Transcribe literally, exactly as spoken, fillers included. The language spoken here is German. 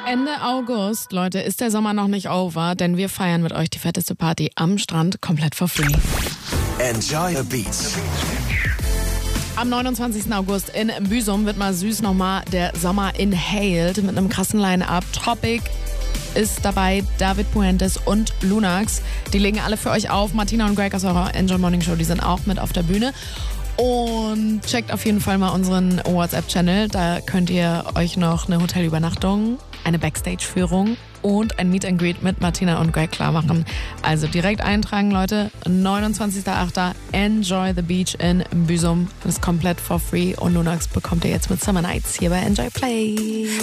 Ende August, Leute, ist der Sommer noch nicht over, denn wir feiern mit euch die fetteste Party am Strand komplett for free. Enjoy the Beach. Am neunundzwanzigsten August in Büsum wird mal süß nochmal der Sommer inhaled mit einem krassen Line-Up. Topic ist dabei, David Puentes und Lunax. Die legen alle für euch auf. Martina und Greg aus eurer Enjoy Morning Show, die sind auch mit auf der Bühne. Und checkt auf jeden Fall mal unseren WhatsApp-Channel. Da könnt ihr euch noch eine Hotelübernachtung, eine Backstage-Führung und ein Meet and Greet mit Martina und Greg klar machen. Also direkt eintragen, Leute. neunundzwanzigsten achten Enjoy the Beach in Büsum. Das ist komplett for free. Und Lunax bekommt ihr jetzt mit Summer Nights hier bei Enjoy Play.